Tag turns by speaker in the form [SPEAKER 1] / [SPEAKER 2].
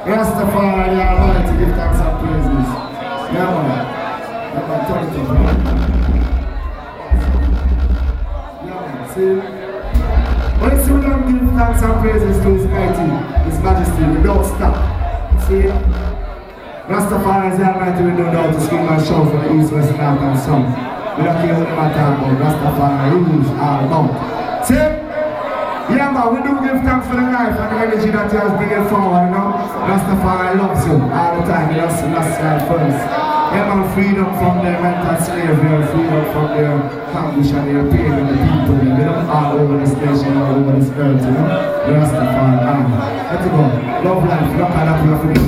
[SPEAKER 1] Rastafari, the Almighty, give thanks and praises. Yeah, man. Yeah, man, turn it up, man. Yeah, man, see? When you don't give thanks and praises to His mighty, His Majesty, we don't stop. See? Rastafari is the Almighty, we don't know how to scream and shout for the east, west, north, and south. We don't care what they talk about. Rastafari rules all about. See? Yeah, man, we do give thanks for the life and the energy that He has bringing forward, you know. Rastafari loves you all the time. He loves you first. Yeah, man, freedom from their mental slavery, freedom from their anguish and their pain and the people, you know, all over this nation, all over this earth, you know. Rastafari, let it go. Love life, look at that.